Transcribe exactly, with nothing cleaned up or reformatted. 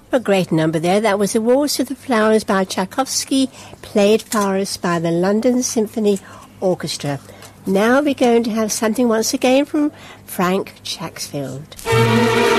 A great number there. That was The Waltz of the Flowers by Tchaikovsky, played for us by the London Symphony Orchestra. Now we're going to have something once again from Frank Chaksfield.